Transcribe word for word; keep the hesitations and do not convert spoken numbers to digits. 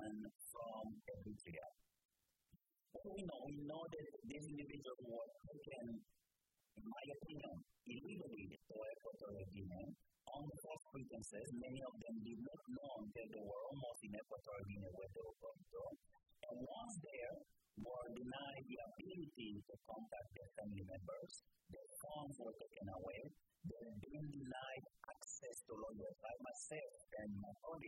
information from Eritrea. What do we know? We know that these individuals were taken, in my opinion, illegally to Equatorial Guinea on false pretenses. Many of them did not know until they were almost in Equatorial Guinea where they were going to. And once there, were denied the ability to contact their family members. Their phones were taken away. They were being denied access to lawyers. I myself and my colleagues